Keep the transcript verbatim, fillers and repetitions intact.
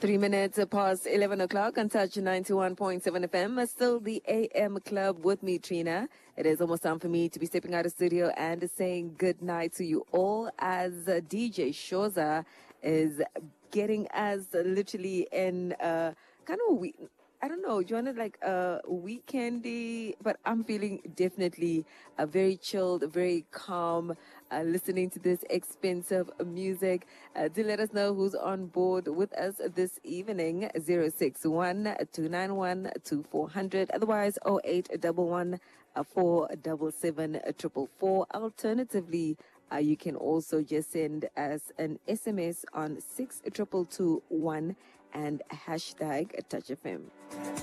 Three minutes past eleven o'clock on Touch ninety-one point seven F M. Still the A M Club with me, Trina. It is almost time for me to be stepping out of studio and saying good night to you all as uh, D J Shoza is getting us literally in uh, kind of a week. I don't know, do you want it like a weekendy? But I'm feeling definitely uh, very chilled, very calm, uh, listening to this expensive music. Uh, do let us know who's on board with us this evening. zero six one, two nine one, two four zero zero. Otherwise, oh eight one one, four seven seven, four four four. Alternatively, uh, you can also just send us an S M S on six two two two one and hashtag Touch F M.